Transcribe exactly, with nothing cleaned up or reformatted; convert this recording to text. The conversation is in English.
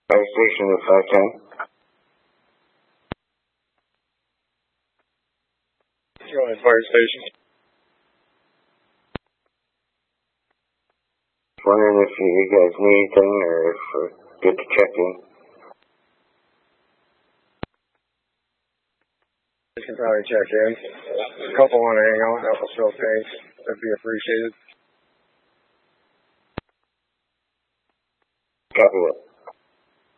Fire station at five ten. Go ahead, fire station. Just wondering if you guys need anything or if we're good to check in. You can probably check in. A couple want to hang out, that will show pace. That'd be appreciated. Copy that.